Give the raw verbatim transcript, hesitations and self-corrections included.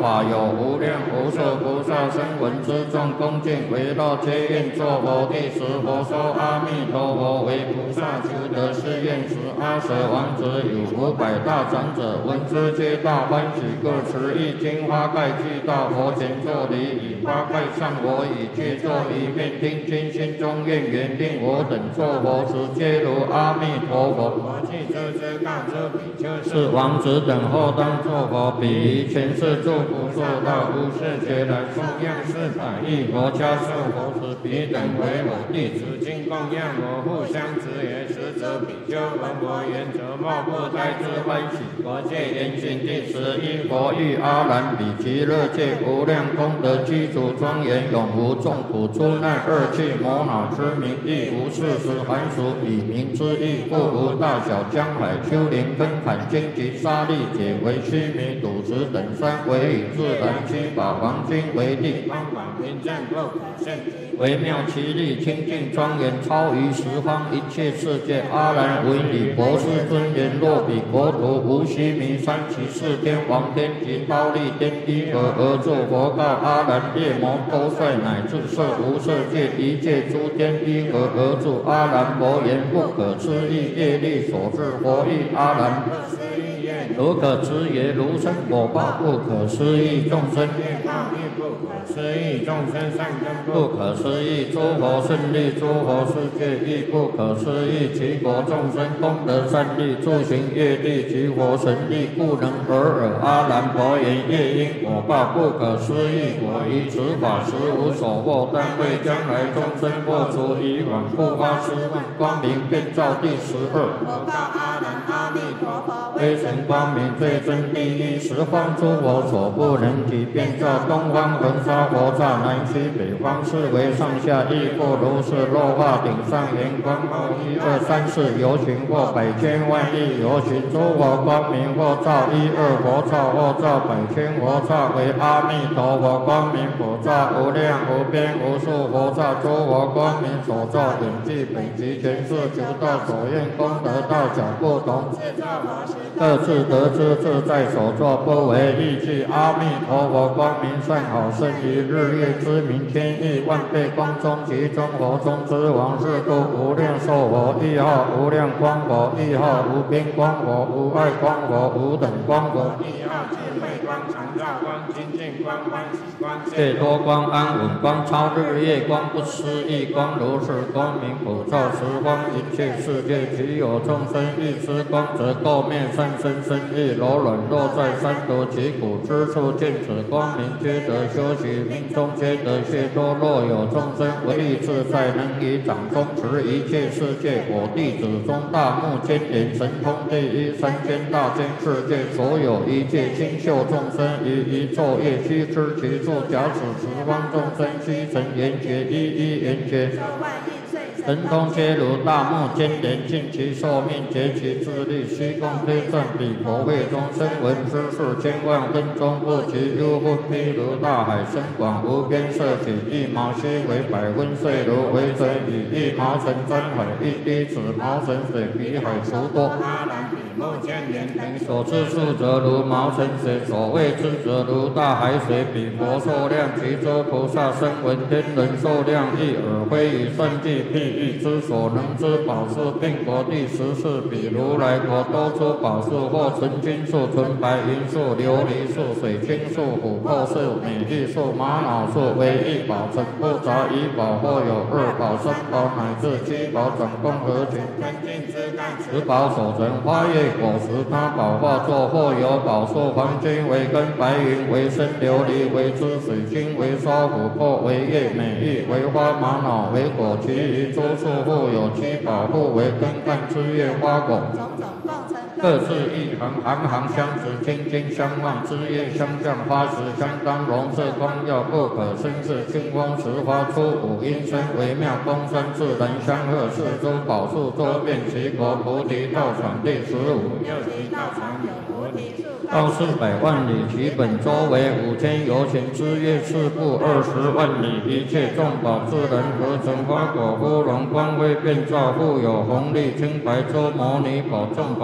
法有无量无数菩萨声闻之众恭敬围绕皆愿作佛地时，佛说阿弥陀佛为菩萨求得是愿时，阿舍王子有五百大长者闻之皆大欢喜，各持一金花盖具到佛前作礼，以花盖上我以具作一面听经，心中愿缘令我等作佛时，皆如阿弥陀佛。我既知之告知比丘是王子等后当作佛，彼于前世诸菩萨道无世界来供养四百亿佛家受佛时，彼等为我弟子，今供养我互相执也。实则比丘闻我言，则莫不哉之欢喜。佛界言行第十一，佛欲阿难比极乐界无量功德具足庄严，永无众苦诸难恶趣魔恼之名，亦无事实含俗以名之意，不如大小江海丘陵根坎荆棘沙砾解为须弥赌石等山，为以自然七宝黄金为地，方广平正不可胜极，微妙其力清净庄严，超于十方一切世界。阿难闻以博士尊言，若彼国土无须弥山，其四天王天及忉利天依何而作？佛告阿难：夜魔多帅乃至色无色界一切诸天依何而作？阿难佛言：不可思议业力所致。佛欲阿难：如可知也，如生果报不可思议，众生业报亦不可思议，众生善根不可思议，诸佛胜利诸佛世界亦不可思议，其国众生功德善利，诸行业力及佛神力，故能尔尔。阿难佛言：业因果报不可思议，我于此法实无所获，但为将来众生破除以往不发十万光明，遍照第十二。我告阿难：阿弥陀佛威神光明最真第一，十方诸佛所不能及，遍照东方恒沙佛刹，南西北方四维上下亦复如是。落化顶上圆光冒一二三四游行，或百千万亿游行，诸佛光明或照一二佛刹，或照百千佛刹，为阿弥陀佛光明佛刹，无量无边无数佛刹，诸佛光明所照远近北极全是求道所愿功德大小不同，各自得知自在所作，不为意计。阿弥陀佛光明善好，胜于日月之明，千亿万倍光中，其中佛中之王，是故无量寿佛，亦号无量光佛，亦号无边光佛，无碍光佛，无等光佛，亦号智慧光、常照光、清净光、欢喜光、解脱光、安稳光、超日月光、不思议光，如是光明普照十方一切世界。其有众生欲知光，则垢面善身身意柔软，落在三毒其苦之处，见此光明，皆得修习，命中皆得解脱。若有众生唯利自在，能以掌中持一切世界，我弟子中大目犍连神通第一，三千大千世界所有一切清秀众生，于一昼夜悉知其处。假使十方众生悉成圆觉，一一圆觉，神通皆如大目犍连，尽其寿命，竭其智力，虚空推算彼佛会中声闻之事，千万分钟不及。幽分譬如大海深广无边，色起一毛须为百分岁如，为水以一毛尘沾海，一滴此毛尘水比海除多。阿难比目犍连等所知数则如毛尘水，所谓之则如大海水。比佛寿量，其诸菩萨声闻天人寿量，亦尔非以算计譬喻之所能知宝树，并国第十四。比如来国多出宝树，或纯金树、纯白银树、琉璃树、水晶树、琥珀树、美丽树、玛瑙树，为一宝成不杂一宝，或有二宝、三宝乃至七宝，总共合群，根茎枝干十宝所成。花叶果实他宝化作，或有宝树黄金为根，白云为身，琉璃为枝，水晶为梢，琥珀为叶，美玉为花，玛瑙为果。其余诸树复有七宝，互为根干枝叶花果，各自一行，行行相持，清净相望，枝叶相向，花实相当，容色光耀，不可生视。清风时发出五音声，微妙光酸，自然相和。四诸宝树周遍其国，菩提道场第十五。又其道场有菩提树，高四百万里，其本周为五千由旬，枝叶四部二十万里，一切众宝自然合成，花果芙蓉光辉遍照，复有红绿青白洲摩尼宝众宝。